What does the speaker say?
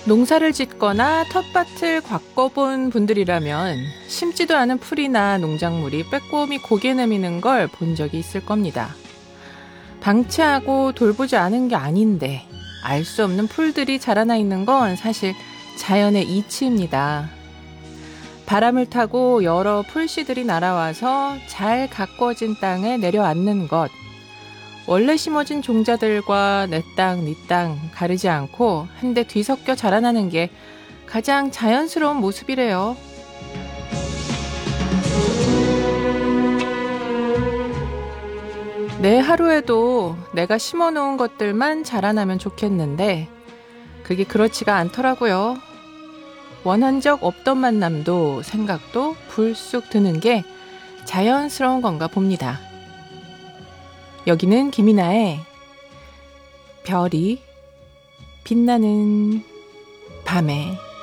농사를 짓거나 텃밭을 가꿔본 분들이라면 심지도 않은 풀이나 농작물이 빼꼼히 고개 내미는 걸 본 적이 있을 겁니다. 방치하고 돌보지 않은 게 아닌데 알 수 없는 풀들이 자라나 있는 건 사실 자연의 이치입니다. 바람을 타고 여러 풀씨들이 날아와서 잘 가꿔진 땅에 내려앉는 것. 원래 심어진 종자들과 내 땅, 네 땅 가리지 않고 한데 뒤섞여 자라나는 게 가장 자연스러운 모습이래요. 내 하루에도 내가 심어놓은 것들만 자라나면 좋겠는데 그게 그렇지가 않더라고요. 원한 적 없던 만남도 생각도 불쑥 드는 게 자연스러운 건가 봅니다. 여기는 김이나의 별이 빛나는 밤에